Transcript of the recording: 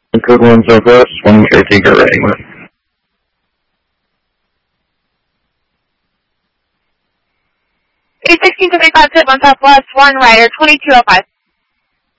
Code 1 Southwest, 150, get ready with. 816 to 1 Southwest, 1 Rider, 2205.